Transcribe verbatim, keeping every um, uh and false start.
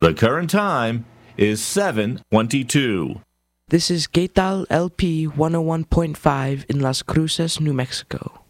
The current time is seven twenty-two. This is Gaytal L P one oh one point five in Las Cruces, New Mexico.